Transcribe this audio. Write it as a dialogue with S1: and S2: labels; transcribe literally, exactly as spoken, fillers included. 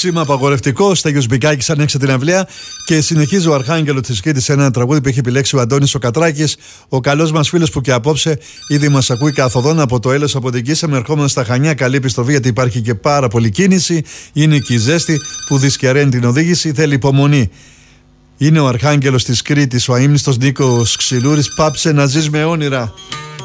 S1: σήμα απαγορευτικό. Στέγιος Μπικάκης άνοιξε την αυλαία και συνεχίζει ο Αρχάγγελος της Κρήτης σε ένα τραγούδι που έχει επιλέξει ο Αντώνης ο Κατράκης. Ο καλός μας φίλος που και απόψε ήδη μας ακούει καθοδόν από το Έλεος, από την Κίσαμε, ερχόμενο στα Χανιά. Καλή επιστροφή, γιατί υπάρχει και πάρα πολύ κίνηση. Είναι και η ζέστη που δυσκεραίνει την οδήγηση. Θέλει υπομονή. Είναι ο Αρχάγγελος της Κρήτης, ο αείμνηστος Νίκος Ξυλούρης. Πάψε να ζεις με όνειρα.